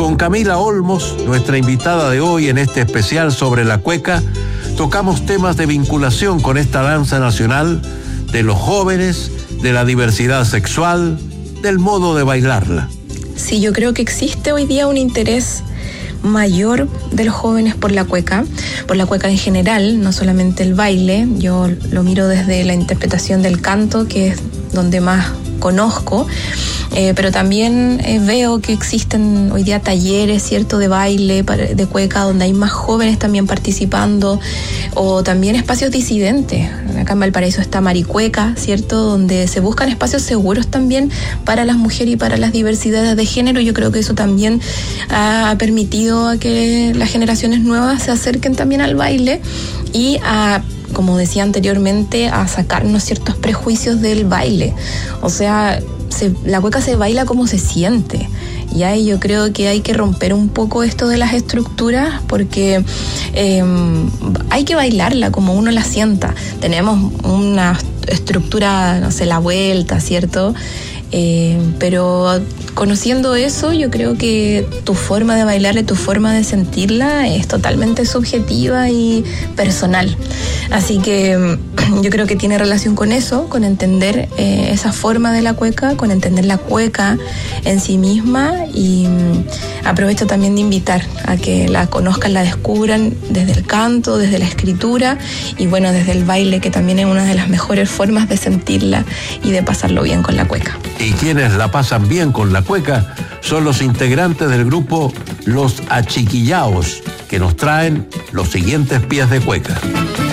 Con Camila Olmos, nuestra invitada de hoy en este especial sobre la cueca, tocamos temas de vinculación con esta danza nacional, de los jóvenes, de la diversidad sexual, del modo de bailarla. Sí, yo creo que existe hoy día un interés mayor de los jóvenes por la cueca en general, no solamente el baile. Yo lo miro desde la interpretación del canto, que es donde más conozco, pero también veo que existen hoy día talleres, ¿cierto?, de baile, de cueca, donde hay más jóvenes también participando, o también espacios disidentes. Acá en Valparaíso está Maricueca, ¿cierto?, donde se buscan espacios seguros también para las mujeres y para las diversidades de género. Yo creo que eso también ha permitido a que las generaciones nuevas se acerquen también al baile y a, como decía anteriormente, a sacarnos ciertos prejuicios del baile. O sea, la cueca se baila como se siente. ¿Ya? Y yo creo que hay que romper un poco esto de las estructuras, porque hay que bailarla como uno la sienta. Tenemos una estructura, no sé, la vuelta, ¿cierto? Pero conociendo eso, yo creo que tu forma de bailarla y tu forma de sentirla es totalmente subjetiva y personal. Así que yo creo que tiene relación con eso, con entender esa forma de la cueca, con entender la cueca en sí misma, y aprovecho también de invitar a que la conozcan, la descubran desde el canto, desde la escritura y bueno, desde el baile, que también es una de las mejores formas de sentirla y de pasarlo bien con la cueca. Y quienes la pasan bien con la cueca son los integrantes del grupo Los Achiquillaos, que nos traen los siguientes pies de cueca.